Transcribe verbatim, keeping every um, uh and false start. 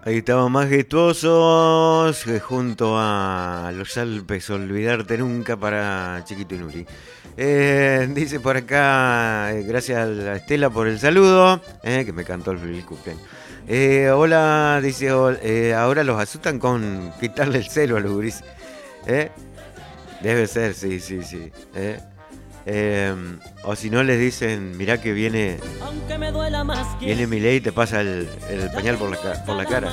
Ahí estamos majestuosos eh, junto a los Alpes, olvidarte nunca para Chiquito Inuri. Eh, dice por acá, eh, gracias a la Estela por el saludo, eh, que me cantó el feliz cumpleaños. Eh, hola, dice, hol- eh, ahora los asustan con quitarle el celo a los gurises. Eh, debe ser, sí, sí, sí. eh. Eh, o si no les dicen, mirá que viene, Aunque me duela más que viene Milei y te pasa el, el pañal por la, ca- por la cara.